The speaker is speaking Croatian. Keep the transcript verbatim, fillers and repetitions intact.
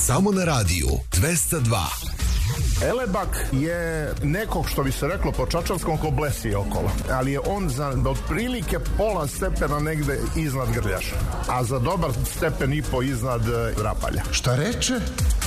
Samo na radiju dvesta dva. Elebak je nekog, što bi se reklo po čačanskom, ko blesi okolo, ali je on za otprilike pola stepena negde iznad Grljaša, a za dobar stepen i po iznad Rapalja. Šta reče?